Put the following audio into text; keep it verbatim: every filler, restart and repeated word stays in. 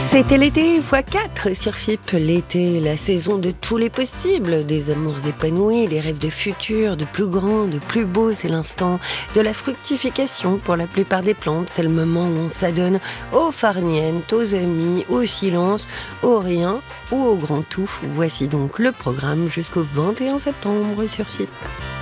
C'était l'été fois quatre sur F I P. L'été, la saison de tous les possibles, des amours épanouis, des rêves de futur, de plus grand, de plus beau. C'est l'instant de la fructification pour la plupart des plantes. C'est le moment où on s'adonne aux farnientes, aux amis, au silence, au rien ou au grand tout. Voici donc le programme jusqu'au vingt et un septembre sur F I P.